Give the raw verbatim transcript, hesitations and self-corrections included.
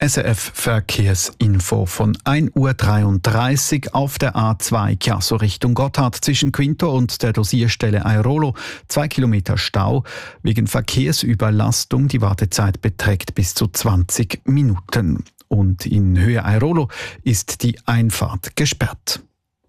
S R F Verkehrsinfo von ein Uhr dreiunddreißig auf der A zwei Chiasso Richtung Gotthard zwischen Quinto und der Dosierstelle Airolo. Zwei Kilometer Stau wegen Verkehrsüberlastung. Die Wartezeit beträgt bis zu zwanzig Minuten. Und in Höhe Airolo ist die Einfahrt gesperrt.